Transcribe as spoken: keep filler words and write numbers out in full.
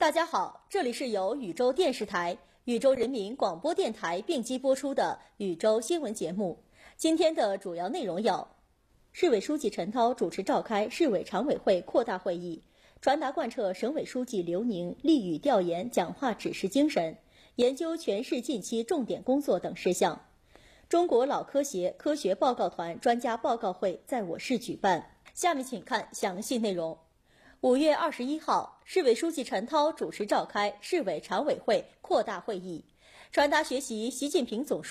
大家好，这里是由禹州电视台、禹州人民广播电台并机播出的禹州新闻节目。今天的主要内容有：市委书记陈涛主持召开市委常委会扩大会议，传达贯彻省委书记刘宁力语调研讲话指示精神，研究全市近期重点工作等事项。中国脑科协科学报告团专家报告会在我市举办。下面请看详细内容。五月二十一号，市委书记陈涛主持召开市委常委会扩大会议，传达学习习近平总书记